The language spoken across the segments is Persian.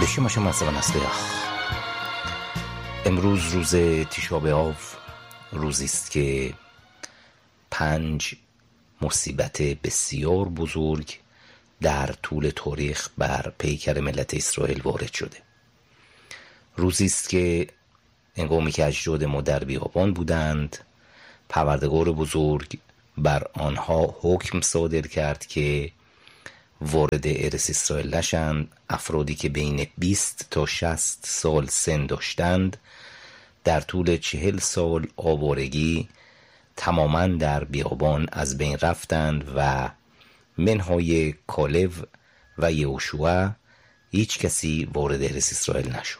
בשם השם عز و نصلح. امروز روز تیشا بآب، روزی است که 5 مصیبت بسیار بزرگ در طول تاریخ بر پیکر ملت اسرائیل وارد شده. روزی است که هنگامی که اجداد ما در بیابان بودند، پروردگار بزرگ بر آنها حکم صادر کرد که وارد ارث اسرائیل نشند. افرادی که بین 20 تا 60 سال سن داشتند در طول 40 سال آوارگی تماما در بیابان از بین رفتند و منهای کالب و یهوشع هیچ کسی وارد ارث اسرائیل نشد.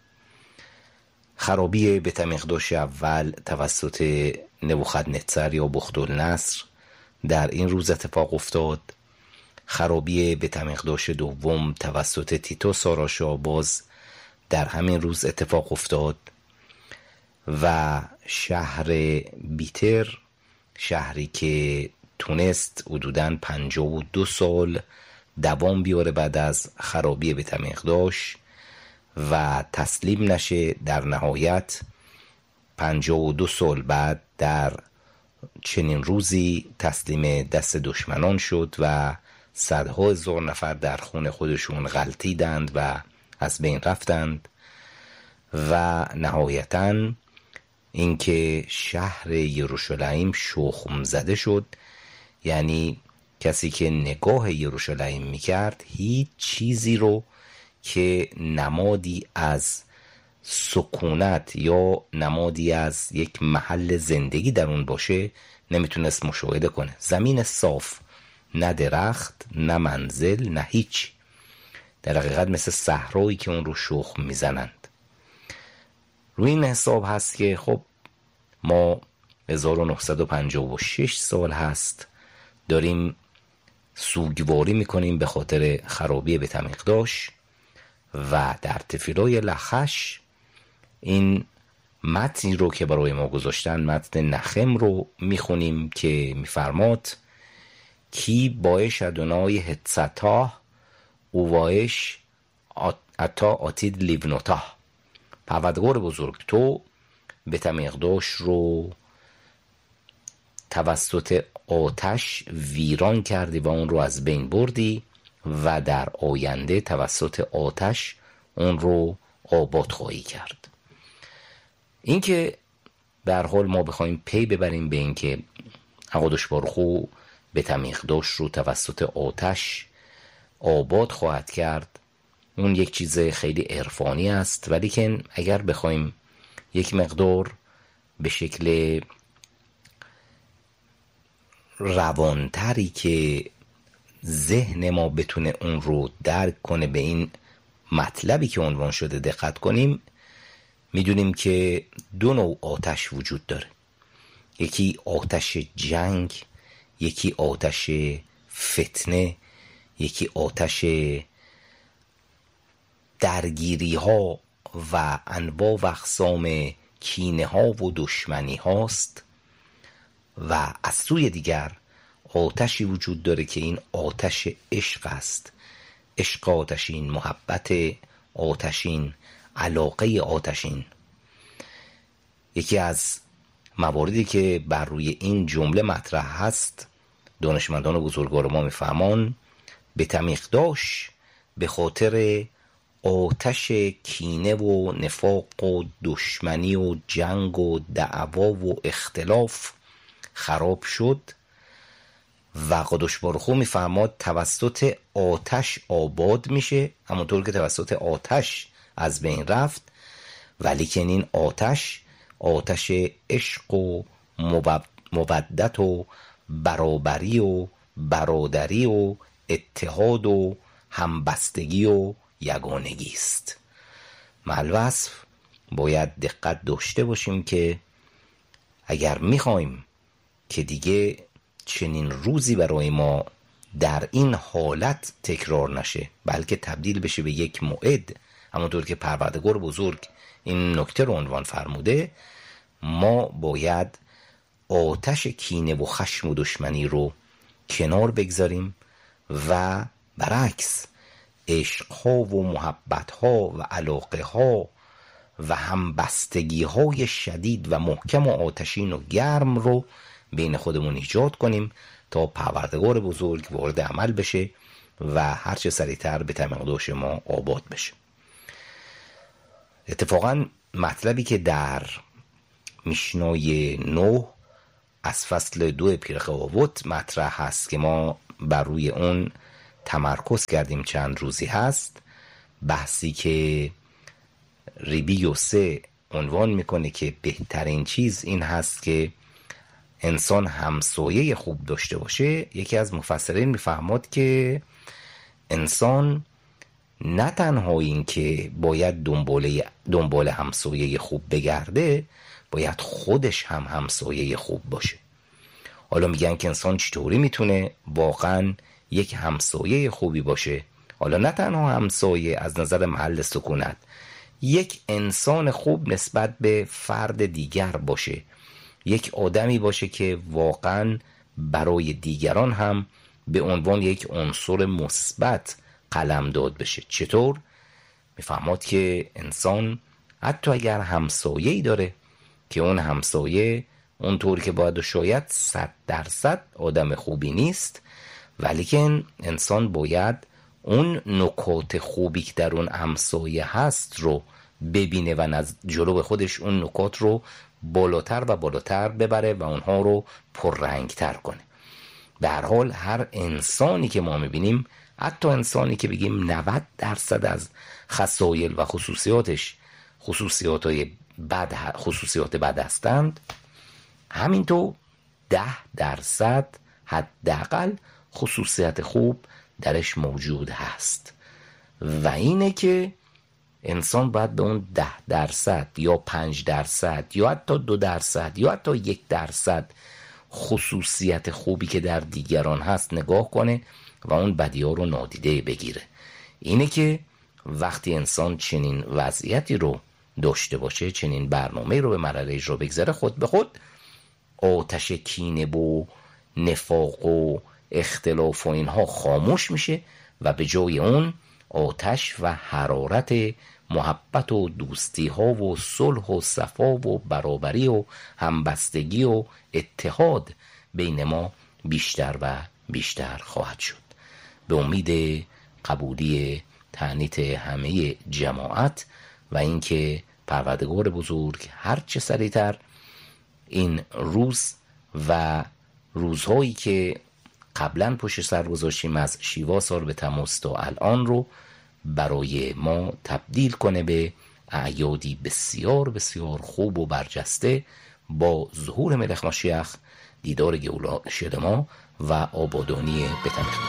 خرابی بیت المقدس اول توسط نبوخدنصر یا بختالنصر در این روز اتفاق افتاد. خرابی بیت المقدس دوم توسط تیتوس آراشا باز در همین روز اتفاق افتاد و شهر بیتر، شهری که تونست حدوداً 52 سال دوام بیاره بعد از خرابی بیت المقدس و تسلیم نشه، در نهایت 52 سال بعد در چنین روزی تسلیم دست دشمنان شد و صدها هزار نفر در خون خودشون غلتیدند و از بین رفتند و نهایتاً اینکه شهر یروشلایم شخم زده شد. یعنی کسی که نگاه یروشلایم میکرد هیچ چیزی رو که نمادی از سکونت یا نمادی از یک محل زندگی در اون باشه نمیتونست مشاهده کنه. زمین صاف، نه درخت، نه منزل، نه هیچ. در حقیقت مثل صحرایی که اون رو شخم میزنند. روی این حساب هست که خب ما 1956 سال هست داریم سوگواری میکنیم به خاطر خرابی بیت المقدس و در تفیلای لخش این متنی رو که برای ما گذاشتن، متن نخم رو میخونیم که میفرماد کی باش ادونای هتستا او باش اتا آتید لیونوتا. پروردگار بزرگ تو بیت المقدس رو توسط آتش ویران کردی و اون رو از بین بردی و در آینده توسط آتش اون رو آباد خواهی کرد. این که به هر حال ما بخوایم پی ببریم به این که قدوس بارخو بیت المقدس رو توسط آتش آباد خواهد کرد، اون یک چیز خیلی عرفانی است. ولی که اگر بخوایم یک مقدار به شکل روانتری که ذهن ما بتونه اون رو درک کنه به این مطلبی که عنوان شده دقت کنیم، میدونیم که 2 نوع آتش وجود داره. یکی آتش جنگ، یکی آتش فتنه، یکی آتش درگیری ها و انواع و اقسام کینه ها و دشمنی هاست و از سوی دیگر آتشی وجود داره که این آتش عشق است. عشق آتشین، محبت آتشین، علاقه آتشین. یکی از مواردی که بر روی این جمله مطرح هست، دانشمندان بزرگوار ما میفهمان بیت المقدس به خاطر آتش کینه و نفاق و دشمنی و جنگ و دعوا و اختلاف خراب شد و قدوس بارخو میفرماد توسط آتش آباد میشه، همونطور که توسط آتش از بین رفت. ولی که این آتش عشق و مودت و برابری و برادری و اتحاد و همبستگی و یگانگی است. مالوصف باید دقت داشته باشیم که اگر میخوایم که دیگه چنین روزی برای ما در این حالت تکرار نشه، بلکه تبدیل بشه به یک موعد، همونطور که پروردگار بزرگ این نکته رو عنوان فرموده، ما باید آتش کینه و خشم و دشمنی رو کنار بگذاریم و برعکس عشقها و محبتها و علاقه ها و همبستگی های شدید و محکم و آتشین و گرم رو بین خودمون ایجاد کنیم تا پروردگار بزرگ وارد عمل بشه و هرچه سریعتر به تمقداش ما آباد بشه. اتفاقا مطلبی که در میشنای 9 از فصل 2 پیرقوابوت مطرح هست که ما بر روی اون تمرکز کردیم چند روزی هست، بحثی که ریبی یوسه عنوان میکنه که بهترین چیز این هست که انسان همسایه خوب داشته باشه. یکی از مفسرین میفهمد که انسان نه تنها این که باید دنبال همسایه خوب بگرده، باید خودش هم همسایه خوب باشه. حالا میگن که انسان چطوری میتونه واقعا یک همسایه خوبی باشه؟ حالا نه تنها همسایه از نظر محل سکونت، یک انسان خوب نسبت به فرد دیگر باشه، یک آدمی باشه که واقعا برای دیگران هم به عنوان یک عنصر مثبت قلمداد بشه. چطور؟ میفهمد که انسان حتی اگر همسایه‌ای داره که اون همسایه اونطور که باید و شاید 100% آدم خوبی نیست، ولیکن انسان باید اون نکات خوبی که در اون همسایه هست رو ببینه و از جلو به خودش اون نکات رو بالاتر و بالاتر ببره و اونها رو پررنگتر کنه. به هر حال هر انسانی که ما میبینیم، حتی انسانی که بگیم 90% از خصایل و خصوصیاتش خصوصیات بد هستند، همینطور 10% حداقل خصوصیت خوب درش موجود هست. و اینه که انسان باید به اون 10% یا 5% یا حتی 2% یا حتی 1% خصوصیت خوبی که در دیگران هست نگاه کنه و اون بدی‌ها رو نادیده بگیره. اینه که وقتی انسان چنین وضعیتی رو داشته باشه، چنین برنامه رو به مرحله اجرا بگذاره، خود به خود آتش کینه و نفاق و اختلاف و اینها خاموش میشه و به جای اون آتش و حرارت محبت و دوستی ها و صلح و صفا و برابری و همبستگی و اتحاد بین ما بیشتر و بیشتر خواهد شد. به امید قبولی تعنیت همه جماعت و اینکه پروردگار بزرگ هرچه سریعتر این روز و روزهایی که قبلا پشت سر گذاشتیم از شیوا سال به تموز تا الان رو برای ما تبدیل کنه به اعیادی بسیار بسیار خوب و برجسته با ظهور ملک ماشیخ، دیدار گولا شد ما و آبادانی بتمخ.